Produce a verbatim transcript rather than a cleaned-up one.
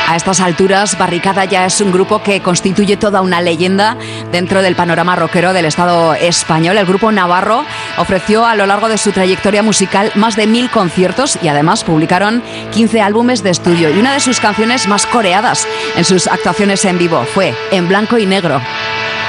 A estas alturas, Barricada ya es un grupo que constituye toda una leyenda dentro del panorama rockero del Estado español. El grupo navarro ofreció a lo largo de su trayectoria musical más de mil conciertos y además publicaron quince álbumes de estudio. Y una de sus canciones más coreadas en sus actuaciones en vivo fue En Blanco y Negro.